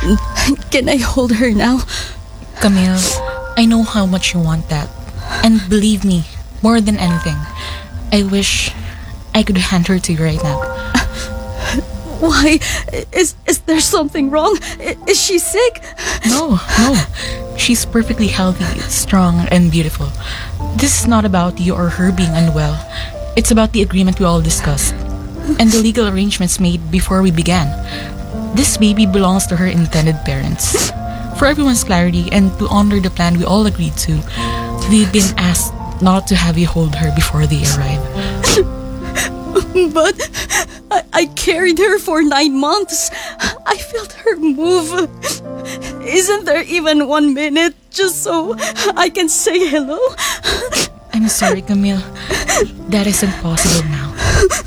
Can I hold her now? Camille, I know how much you want that. And believe me, more than anything, I wish I could hand her to you right now. Why? Is there something wrong? Is she sick? No. She's perfectly healthy, strong, and beautiful. This is not about you or her being unwell. It's about the agreement we all discussed and the legal arrangements made before we began. This baby belongs to her intended parents. For everyone's clarity and to honor the plan we all agreed to, we've been asked not to have you hold her before they arrive. But I carried her for 9 months. I felt her move. Isn't there even 1 minute just so I can say hello? I'm sorry, Camille. That isn't possible now.